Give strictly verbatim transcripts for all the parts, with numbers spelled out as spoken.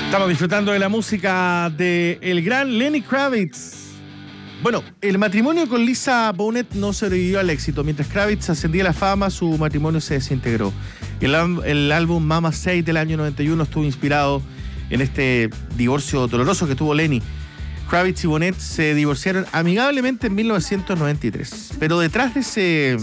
Estamos disfrutando de la música de el gran Lenny Kravitz. Bueno, el matrimonio con Lisa Bonet no sobrevivió al éxito. Mientras Kravitz ascendía a la fama, su matrimonio se desintegró. El, el álbum Mama Say del año noventa y uno estuvo inspirado en este divorcio doloroso que tuvo Lenny. Kravitz y Bonet se divorciaron amigablemente en mil novecientos noventa y tres. Pero detrás de ese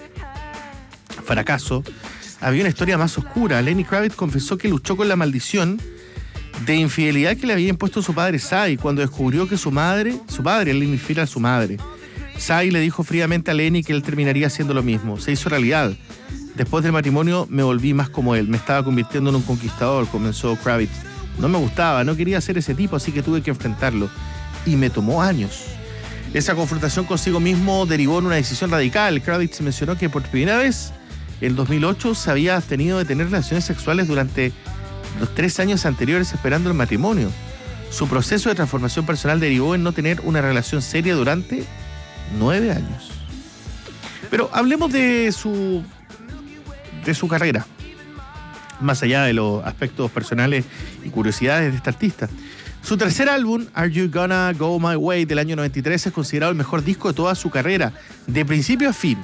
fracaso había una historia más oscura. Lenny Kravitz confesó que luchó con la maldición de infidelidad que le había impuesto su padre Sy cuando descubrió que su madre, su padre, le infiel a su madre. Sy le dijo fríamente a Lenny que él terminaría haciendo lo mismo. Se hizo realidad. Después del matrimonio me volví más como él. Me estaba convirtiendo en un conquistador, comenzó Kravitz. No me gustaba, no quería ser ese tipo, así que tuve que enfrentarlo. Y me tomó años. Esa confrontación consigo mismo derivó en una decisión radical. Kravitz mencionó que por primera vez, en dos mil ocho, se había abstenido de tener relaciones sexuales durante los tres años anteriores esperando el matrimonio. Su proceso de transformación personal derivó en no tener una relación seria durante nueve años. Pero hablemos de su, de su carrera, más allá de los aspectos personales y curiosidades de este artista. Su tercer álbum, Are You Gonna Go My Way, del año noventa y tres, es considerado el mejor disco de toda su carrera, de principio a fin.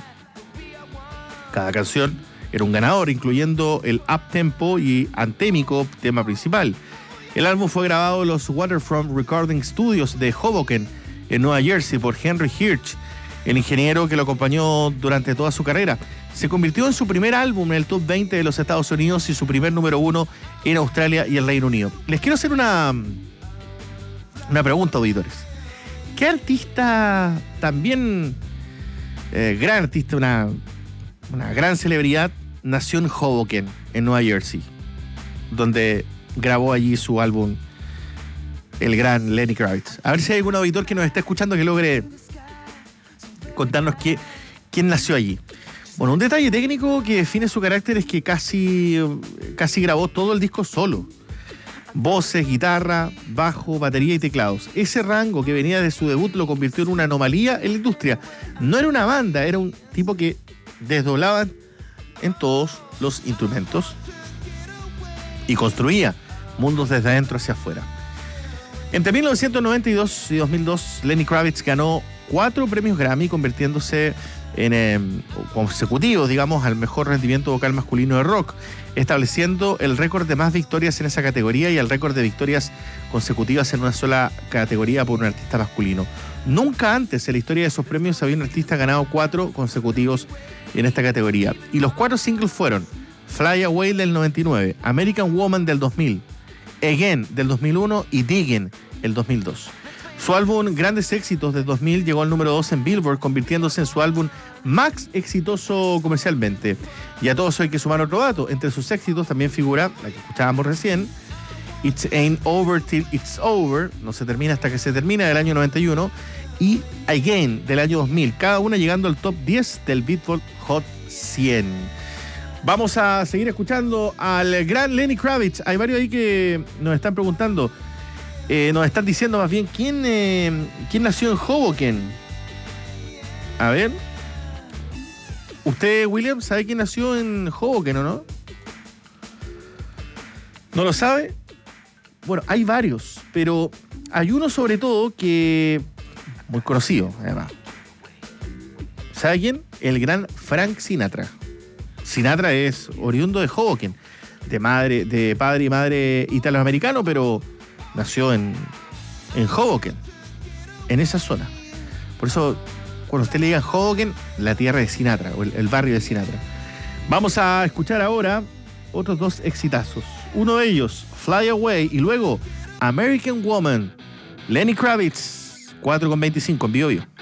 Cada canción era un ganador, incluyendo el up-tempo y antémico tema principal. El álbum fue grabado en los Waterfront Recording Studios de Hoboken, en Nueva Jersey, por Henry Hirsch, el ingeniero que lo acompañó durante toda su carrera. Se convirtió en su primer álbum en el top veinte de los Estados Unidos y su primer número uno en Australia y el Reino Unido. Les quiero hacer una, una pregunta, auditores. ¿Qué artista también, eh, gran artista, una, una gran celebridad, nació en Hoboken, en Nueva Jersey, donde grabó allí su álbum el gran Lenny Kravitz? A ver si hay algún auditor que nos está escuchando que logre contarnos qué, quién nació allí. Bueno, un detalle técnico que define su carácter es que casi, casi grabó todo el disco solo. Voces, guitarra, bajo, batería y teclados. Ese rango que venía de su debut lo convirtió en una anomalía en la industria. No era una banda, era un tipo que desdoblaba en todos los instrumentos y construía mundos desde adentro hacia afuera. Entre mil novecientos noventa y dos y dos mil dos, Lenny Kravitz ganó cuatro premios Grammy, convirtiéndose en eh, consecutivos, digamos, al mejor rendimiento vocal masculino de rock, estableciendo el récord de más victorias en esa categoría y el récord de victorias consecutivas en una sola categoría por un artista masculino. Nunca antes en la historia de esos premios había un artista ganado cuatro consecutivos en esta categoría. Y los cuatro singles fueron Fly Away del noventa y nueve, American Woman del dos mil, Again del dos mil uno y Diggin' el dos mil dos. Su álbum Grandes Éxitos del dos mil llegó al número dos en Billboard, convirtiéndose en su álbum más exitoso comercialmente. Y a todos hay que sumar otro dato. Entre sus éxitos también figura, la que escuchábamos recién, It Ain't Over Till It's Over, no se termina hasta que se termina, del año noventa y uno, y Again del año dos mil, cada una llegando al top diez del Billboard Hot cien. Vamos a seguir escuchando al gran Lenny Kravitz. Hay varios ahí que nos están preguntando, eh, nos están diciendo más bien, ¿quién, eh, ¿quién nació en Hoboken? A ver. ¿Usted, William, sabe quién nació en Hoboken o no? ¿No lo sabe? Bueno, hay varios, pero hay uno sobre todo que muy conocido, además. ¿Sabe quién? El gran Frank Sinatra. Sinatra es oriundo de Hoboken, de madre, de padre y madre italoamericano, pero nació en, en Hoboken, en esa zona. Por eso, cuando usted le diga Hoboken, la tierra de Sinatra, o el, el barrio de Sinatra. Vamos a escuchar ahora otros dos exitazos. Uno de ellos, Fly Away, y luego American Woman, Lenny Kravitz, cuatro con veinticinco en Bio Bio.